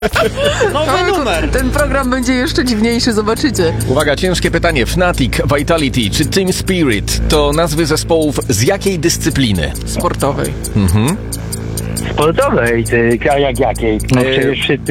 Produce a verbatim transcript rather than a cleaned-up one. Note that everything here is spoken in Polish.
Nowy numer. Ten program będzie jeszcze dziwniejszy, zobaczycie. Uwaga, ciężkie pytanie. Fnatic, Vitality czy Team Spirit to nazwy zespołów z jakiej dyscypliny? Sportowej. Mhm. Sportowej, ty, a jak jakiej? No E, przecież wszyscy